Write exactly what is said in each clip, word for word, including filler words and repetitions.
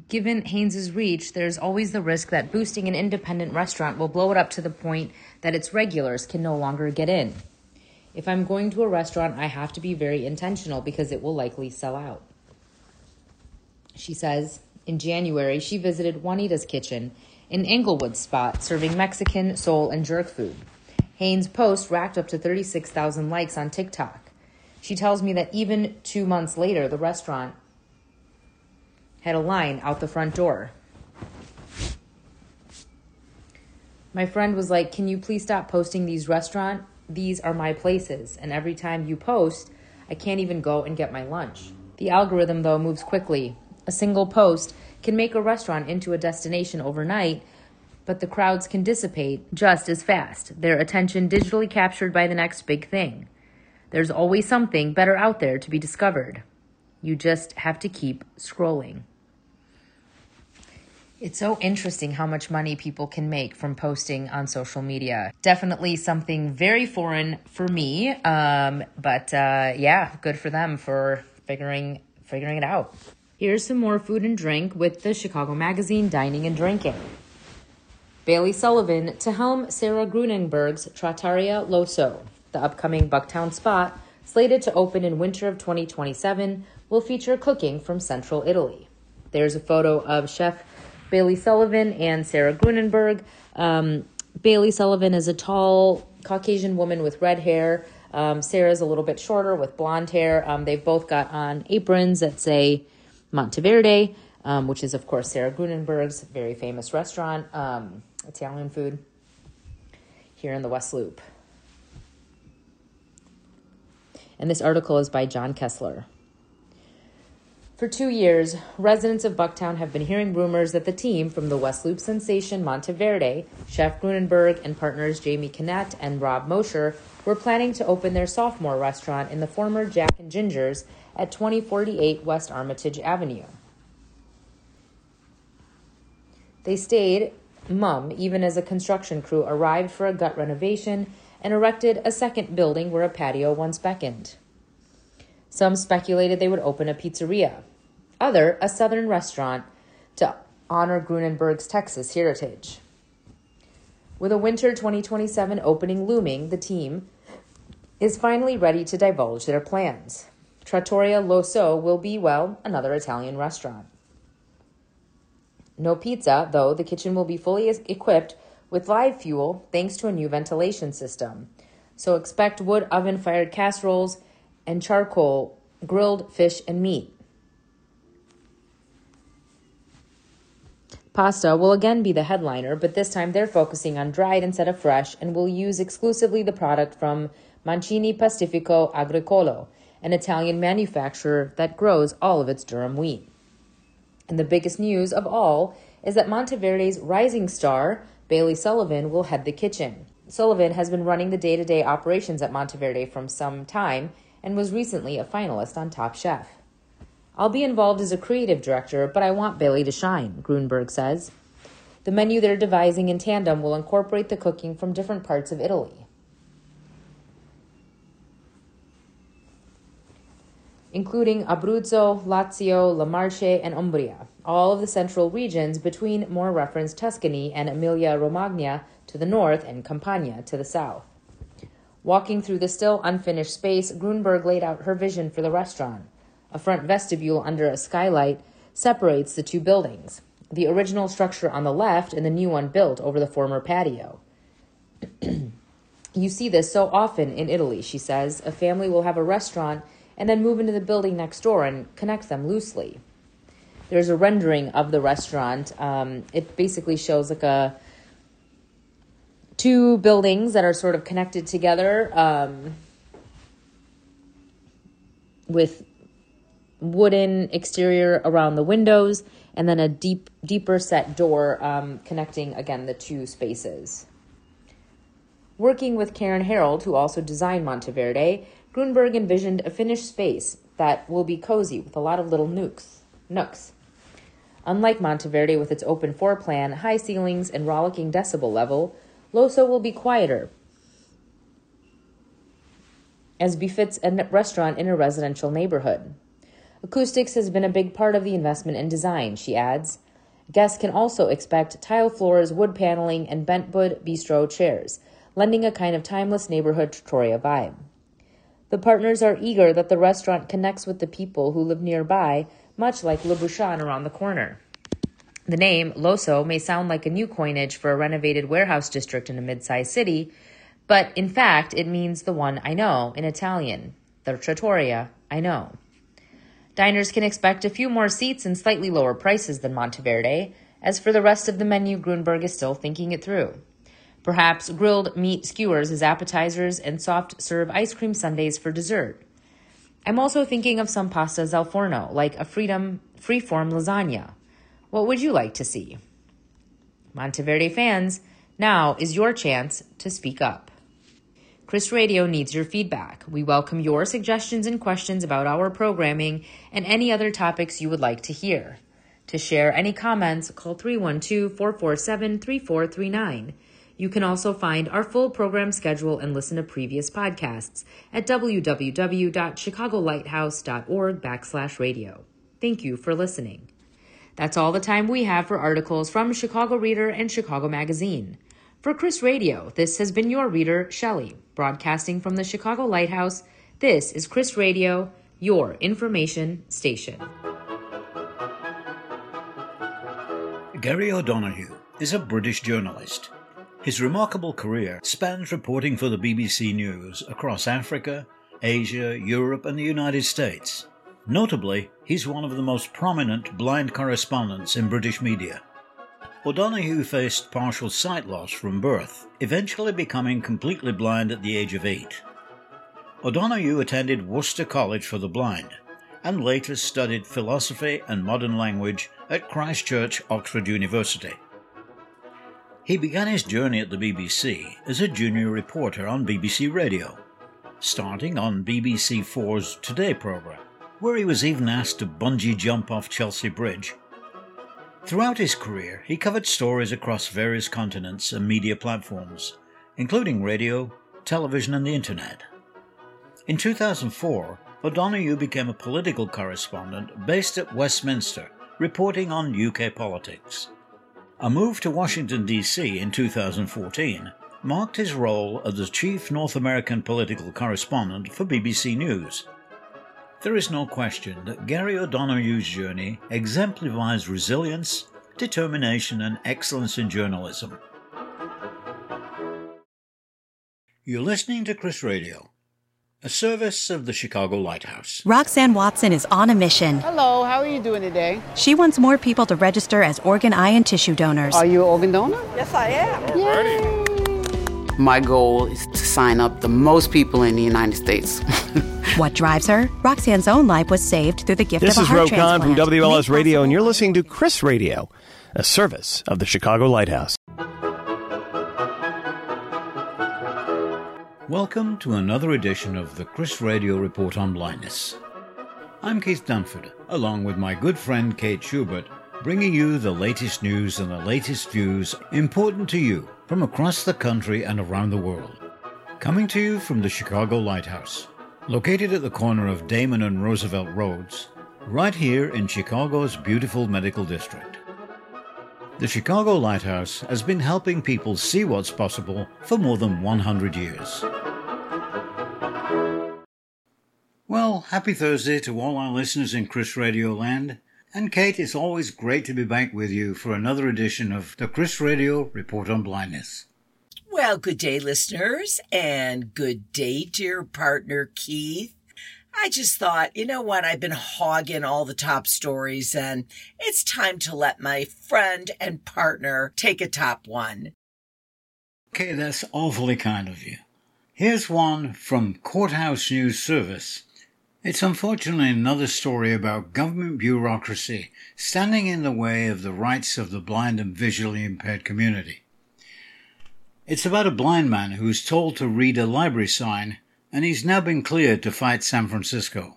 Given Haynes' reach, there's always the risk that boosting an independent restaurant will blow it up to the point that its regulars can no longer get in. If I'm going to a restaurant, I have to be very intentional because it will likely sell out. She says in January, she visited Juanita's Kitchen, an Englewood spot serving Mexican, soul, and jerk food. Haynes' post racked up to thirty-six thousand likes on TikTok. She tells me that even two months later, the restaurant had a line out the front door. My friend was like, can you please stop posting these restaurants? These are my places. And every time you post, I can't even go and get my lunch. The algorithm, though, moves quickly. A single post can make a restaurant into a destination overnight, but the crowds can dissipate just as fast, their attention digitally captured by the next big thing. There's always something better out there to be discovered. You just have to keep scrolling. It's so interesting how much money people can make from posting on social media. Definitely something very foreign for me, um, but uh, yeah, good for them for figuring figuring it out. Here's some more food and drink with the Chicago Magazine Dining and Drinking. Bailey Sullivan to helm Sarah Grunenberg's Trattoria L'Osso. The upcoming Bucktown spot, slated to open in winter of twenty twenty-seven, will feature cooking from central Italy. There's a photo of Chef Bailey Sullivan and Sarah Grunenberg. Um, Bailey Sullivan is a tall Caucasian woman with red hair. Um, Sarah's a little bit shorter with blonde hair. Um, they've both got on aprons that say Monteverde, um, which is, of course, Sarah Grunenberg's very famous restaurant, um, Italian food here in the West Loop. And this article is by John Kessler. For two years, residents of Bucktown have been hearing rumors that the team from the West Loop sensation Monteverde, Chef Grunenberg and partners Jamie Kinnett and Rob Mosher, were planning to open their sophomore restaurant in the former Jack and Ginger's at twenty forty-eight West Armitage Avenue. They stayed mum even as a construction crew arrived for a gut renovation and erected a second building where a patio once beckoned. Some speculated they would open a pizzeria, other a southern restaurant to honor Grunenberg's Texas heritage. With a winter twenty twenty-seven opening looming, the team is finally ready to divulge their plans. Trattoria L'Osso will be, well, another Italian restaurant. No pizza, though the kitchen will be fully equipped with live fuel thanks to a new ventilation system. So expect wood oven-fired casseroles and charcoal grilled fish and meat. Pasta will again be the headliner, but this time they're focusing on dried instead of fresh and will use exclusively the product from Mancini Pastifico Agricolo, an Italian manufacturer that grows all of its durum wheat. And the biggest news of all is that Monteverde's rising star, Bailey Sullivan, will head the kitchen. Sullivan has been running the day-to-day operations at Monteverde from some time and was recently a finalist on Top Chef. I'll be involved as a creative director, but I want Bailey to shine, Grunberg says. The menu they're devising in tandem will incorporate the cooking from different parts of Italy, including Abruzzo, Lazio, La Marche, and Umbria, all of the central regions between more referenced Tuscany and Emilia-Romagna to the north and Campania to the south. Walking through the still unfinished space, Grunberg laid out her vision for the restaurant. A front vestibule under a skylight separates the two buildings, the original structure on the left and the new one built over the former patio. You see this so often in Italy, she says. A family will have a restaurant and then move into the building next door and connect them loosely. There's a rendering of the restaurant. Um, it basically shows like a two buildings that are sort of connected together um, with wooden exterior around the windows, and then a deep, deeper set door um, connecting, again, the two spaces. Working with Karen Harold, who also designed Monteverde, Grunberg envisioned a finished space that will be cozy with a lot of little nooks. nooks. Unlike Monteverde with its open floor plan, high ceilings, and rollicking decibel level, L'Osso will be quieter, as befits a restaurant in a residential neighborhood. Acoustics has been a big part of the investment and design, she adds. Guests can also expect tile floors, wood paneling, and bentwood bistro chairs, lending a kind of timeless neighborhood Trattoria vibe. The partners are eager that the restaurant connects with the people who live nearby, much like Le Bouchon around the corner. The name, L'Osso, may sound like a new coinage for a renovated warehouse district in a mid-sized city, but in fact, it means the one I know in Italian, the Trattoria I know. Diners can expect a few more seats and slightly lower prices than Monteverde. As for the rest of the menu, Grunberg is still thinking it through. Perhaps grilled meat skewers as appetizers and soft-serve ice cream sundaes for dessert. I'm also thinking of some pastas al forno, like a freedom, free-form lasagna. What would you like to see? Monteverde fans, now is your chance to speak up. Chris Radio needs your feedback. We welcome your suggestions and questions about our programming and any other topics you would like to hear. To share any comments, call three one two, four four seven, three four three nine. You can also find our full program schedule and listen to previous podcasts at www.chicagolighthouse.org backslash radio. Thank you for listening. That's all the time we have for articles from Chicago Reader and Chicago Magazine. For Chris Radio, this has been your reader, Shelley. Broadcasting from the Chicago Lighthouse, this is Chris Radio, your information station. Gary O'Donoghue is a British journalist. His remarkable career spans reporting for the B B C News across Africa, Asia, Europe, and the United States. Notably, he's one of the most prominent blind correspondents in British media. O'Donoghue faced partial sight loss from birth, eventually becoming completely blind at the age of eight. O'Donoghue attended Worcester College for the Blind, and later studied philosophy and modern language at Christ Church, Oxford University. He began his journey at the B B C as a junior reporter on B B C Radio, starting on B B C four's Today programme, where he was even asked to bungee jump off Chelsea Bridge. Throughout his career, he covered stories across various continents and media platforms, including radio, television, and the internet. In two thousand four, O'Donoghue became a political correspondent based at Westminster, reporting on U K politics. A move to Washington, D C in two thousand fourteen marked his role as the chief North American political correspondent for B B C News. There is no question that Gary O'Donoghue's journey exemplifies resilience, determination, and excellence in journalism. You're listening to Chris Radio, a service of the Chicago Lighthouse. Roxanne Watson is on a mission. Hello, how are you doing today? She wants more people to register as organ, eye, and tissue donors. Are you an organ donor? Yes, I am. Yay! My goal is to sign up the most people in the United States. What drives her? Roxanne's own life was saved through the gift this of a heart This is Ro Khan transplant. from W L S Radio, and you're listening to Chris Radio, a service of the Chicago Lighthouse. Welcome to another edition of the Chris Radio Report on Blindness. I'm Keith Dunford, along with my good friend Kate Schubert, bringing you the latest news and the latest views important to you from across the country and around the world. Coming to you from the Chicago Lighthouse, located at the corner of Damon and Roosevelt Roads, right here in Chicago's beautiful medical district. The Chicago Lighthouse has been helping people see what's possible for more than one hundred years. Well, happy Thursday to all our listeners in Chris Radio Land. And Kate, it's always great to be back with you for another edition of the Chris Radio Report on Blindness. Well, good day, listeners, and good day, dear partner Keith. I just thought, you know what, I've been hogging all the top stories, and it's time to let my friend and partner take a top one. Okay, that's awfully kind of you. Here's one from Courthouse News Service. It's unfortunately another story about government bureaucracy standing in the way of the rights of the blind and visually impaired community. It's about a blind man who's told to read a library sign, and he's now been cleared to fight San Francisco.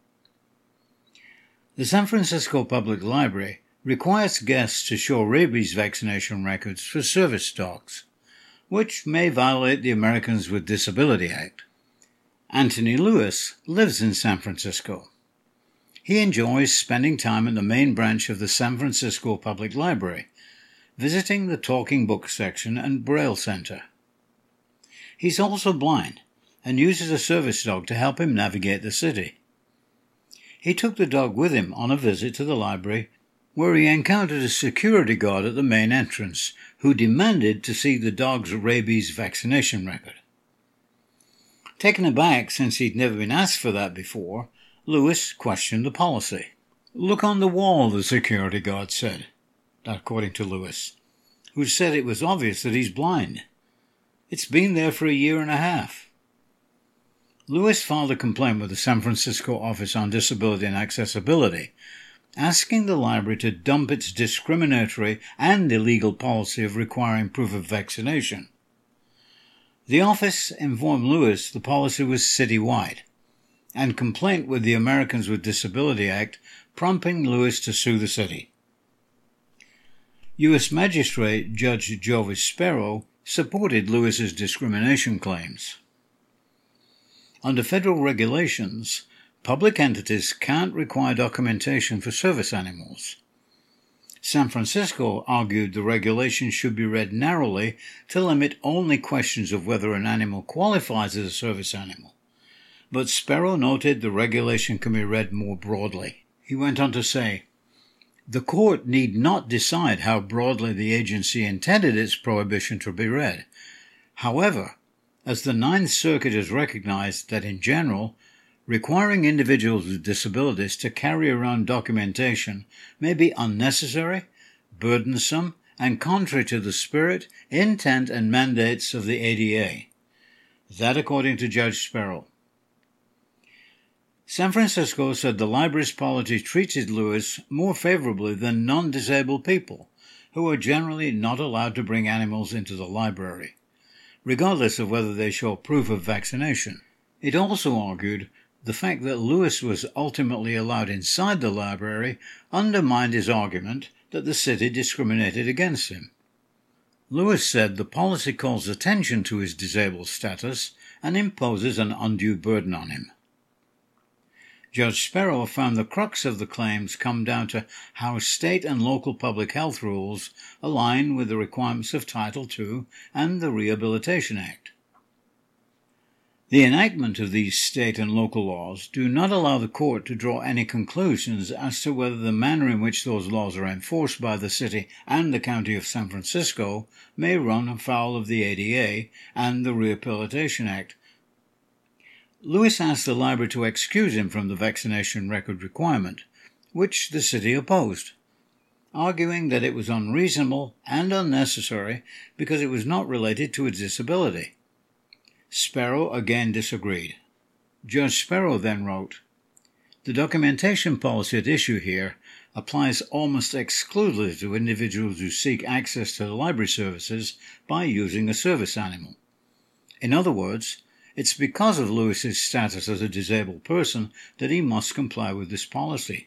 The San Francisco Public Library requires guests to show rabies vaccination records for service dogs, which may violate the Americans with Disability Act. Anthony Lewis lives in San Francisco. He enjoys spending time at the main branch of the San Francisco Public Library, visiting the Talking Book section and Braille Center. He's also blind and uses a service dog to help him navigate the city. He took the dog with him on a visit to the library, where he encountered a security guard at the main entrance who demanded to see the dog's rabies vaccination record. Taken aback, since he'd never been asked for that before, Lewis questioned the policy. "Look on the wall," the security guard said, according to Lewis, who said it was obvious that he's blind. "It's been there for a year and a half." Lewis filed a complaint with the San Francisco Office on Disability and Accessibility, asking the library to dump its discriminatory and illegal policy of requiring proof of vaccination. The office informed Lewis the policy was citywide, and complaint with the Americans with Disability Act, prompting Lewis to sue the city. U S Magistrate Judge Jovis Sparrow supported Lewis's discrimination claims. Under federal regulations, public entities can't require documentation for service animals. San Francisco argued the regulation should be read narrowly to limit only questions of whether an animal qualifies as a service animal. But Sparrow noted the regulation can be read more broadly. He went on to say, "The court need not decide how broadly the agency intended its prohibition to be read. However, as the Ninth Circuit has recognized that in general, requiring individuals with disabilities to carry around documentation may be unnecessary, burdensome, and contrary to the spirit, intent, and mandates of the A D A. That according to Judge Sparrow. San Francisco said the library's policy treated Lewis more favorably than non-disabled people, who are generally not allowed to bring animals into the library, regardless of whether they show proof of vaccination. It also argued the fact that Lewis was ultimately allowed inside the library undermined his argument that the city discriminated against him. Lewis said the policy calls attention to his disabled status and imposes an undue burden on him. Judge Sparrow found the crux of the claims come down to how state and local public health rules align with the requirements of Title two and the Rehabilitation Act. The enactment of these state and local laws do not allow the court to draw any conclusions as to whether the manner in which those laws are enforced by the city and the county of San Francisco may run afoul of the A D A and the Rehabilitation Act. Lewis asked the library to excuse him from the vaccination record requirement, which the city opposed, arguing that it was unreasonable and unnecessary because it was not related to a disability. Sparrow again disagreed. Judge Sparrow then wrote, "The documentation policy at issue here applies almost exclusively to individuals who seek access to the library services by using a service animal. In other words, it's because of Lewis's status as a disabled person that he must comply with this policy."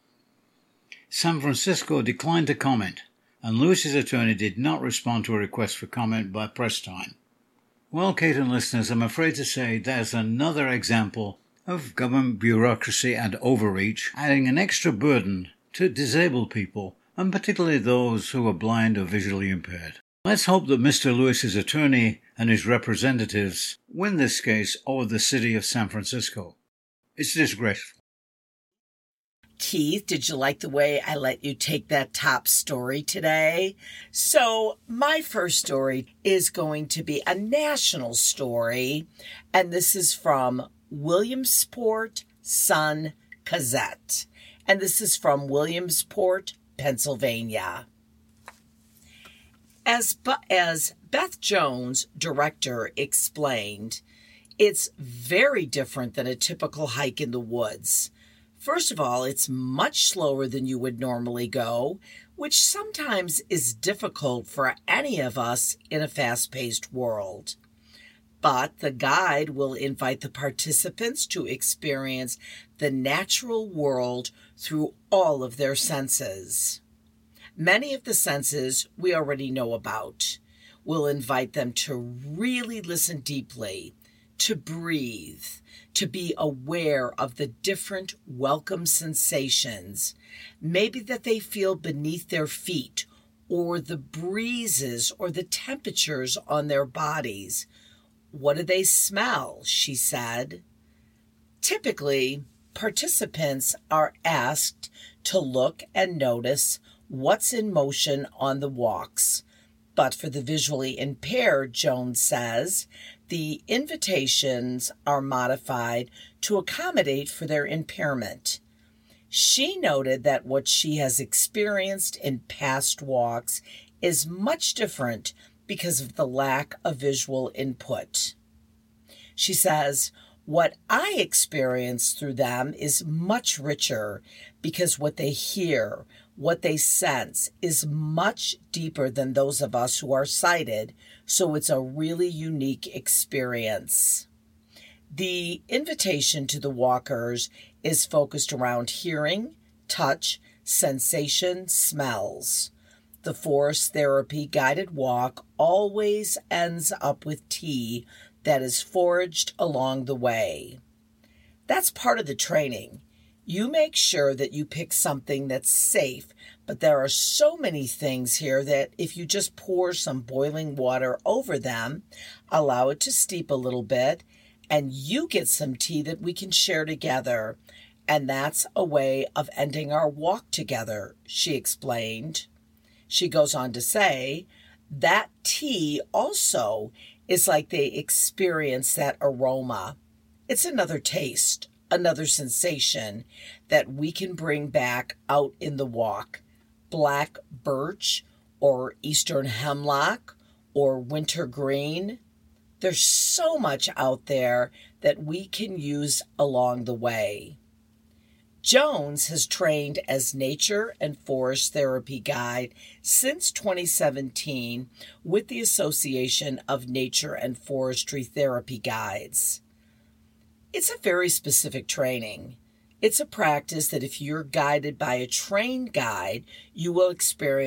San Francisco declined to comment, and Lewis's attorney did not respond to a request for comment by press time. Well, Kate and listeners, I'm afraid to say there's another example of government bureaucracy and overreach adding an extra burden to disabled people, and particularly those who are blind or visually impaired. Let's hope that Mister Lewis's attorney and his representatives win this case over the city of San Francisco. It's disgraceful. Keith, did you like the way I let you take that top story today? So my first story is going to be a national story, and this is from Williamsport Sun-Gazette, and this is from Williamsport, Pennsylvania. As, as Beth Jones, director, explained, it's very different than a typical hike in the woods. First of all, it's much slower than you would normally go, which sometimes is difficult for any of us in a fast-paced world. But the guide will invite the participants to experience the natural world through all of their senses. Many of the senses we already know about. We'll invite them to really listen deeply to breathe, to be aware of the different welcome sensations, maybe that they feel beneath their feet, or the breezes or the temperatures on their bodies. What do they smell? She said. Typically, participants are asked to look and notice what's in motion on the walks. But for the visually impaired, Jones says, the invitations are modified to accommodate for their impairment. She noted that what she has experienced in past walks is much different because of the lack of visual input. She says, what I experience through them is much richer because what they hear, what they sense is much deeper than those of us who are sighted, so it's a really unique experience. The invitation to the walkers is focused around hearing, touch, sensation, smells. The forest therapy guided walk always ends up with tea that is foraged along the way. That's part of the training. You make sure that you pick something that's safe, but there are so many things here that if you just pour some boiling water over them, allow it to steep a little bit, and you get some tea that we can share together. And that's a way of ending our walk together, she explained. She goes on to say, that tea also is like they experience that aroma. It's another taste, another sensation that we can bring back out in the walk. Black birch or eastern hemlock or wintergreen. There's so much out there that we can use along the way. Jones has trained as nature and forest therapy guide since twenty seventeen with the Association of Nature and Forestry Therapy Guides. It's a very specific training. It's a practice that if you're guided by a trained guide, you will experience